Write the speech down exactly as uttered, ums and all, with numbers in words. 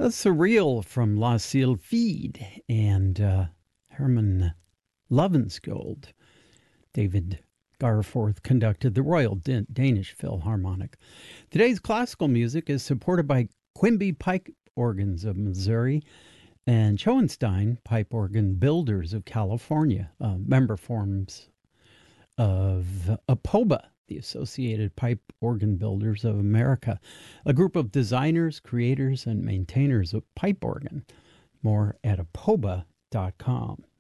A Surreal from La Sylphide and uh, Herman Lovenskold. David Garforth conducted the Royal Dan- Danish Philharmonic. Today's classical music is supported by Quimby Pipe Organs of Missouri and Schoenstein Pipe Organ Builders of California, uh, member forms of APOBA, the Associated Pipe Organ Builders of America, a group of designers, creators, and maintainers of pipe organ. More at apoba dot com.